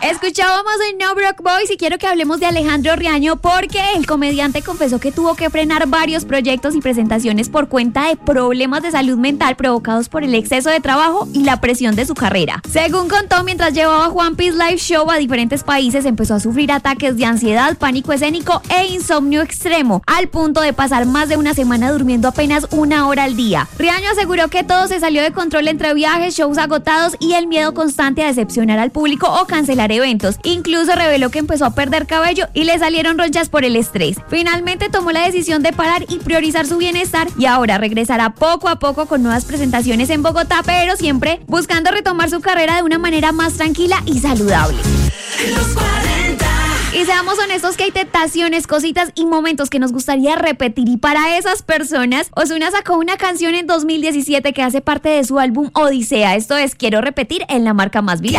Escuchábamos en No Broke Boys y quiero que hablemos de Alejandro Riaño porque el comediante confesó que tuvo que frenar varios proyectos y presentaciones por cuenta de problemas de salud mental provocados por el exceso de trabajo y la presión de su carrera. Según contó, mientras llevaba One Piece Live Show a diferentes países, empezó a sufrir ataques de ansiedad, pánico escénico e insomnio extremo, al punto de pasar más de una semana durmiendo apenas 1 hora al día. Riaño aseguró que todo se salió de control entre viajes, shows agotados y el miedo constante a decepcionar al público o cancelar eventos. Incluso reveló que empezó a perder cabello y le salieron ronchas por el estrés. Finalmente tomó la decisión de parar y priorizar su bienestar y ahora regresará poco a poco con nuevas presentaciones en Bogotá, pero siempre buscando retomar su carrera de una manera más tranquila y saludable. Los 40. Y seamos honestos que hay tentaciones, cositas y momentos que nos gustaría repetir, y para esas personas, Ozuna sacó una canción en 2017 que hace parte de su álbum Odisea. Esto es Quiero Repetir en la marca más viral.